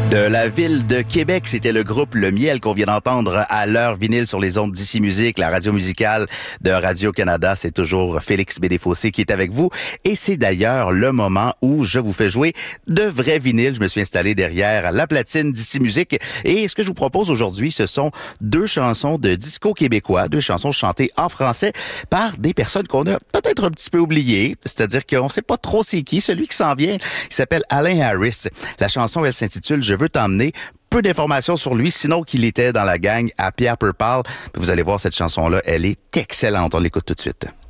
De la ville de Québec, c'était le groupe Le Miel qu'on vient d'entendre à l'heure vinyle sur les ondes d'Ici Musique, la radio musicale de Radio-Canada. C'est toujours Félix Bédéfossé qui est avec vous. Et c'est d'ailleurs le moment où je vous fais jouer de vrais vinyles. Je me suis installé derrière la platine d'Ici Musique. Et ce que je vous propose aujourd'hui, ce sont deux chansons de disco québécois, deux chansons chantées en français par des personnes qu'on a peut-être un petit peu oubliées. C'est-à-dire qu'on sait pas trop c'est qui. Celui qui s'en vient, il s'appelle Alain Harris. La chanson, elle s'intitule « Je veux t'emmener ». Peu d'informations sur lui, sinon qu'il était dans la gang à Pierre Purple. Vous allez voir, cette chanson-là, elle est excellente. On l'écoute tout de suite.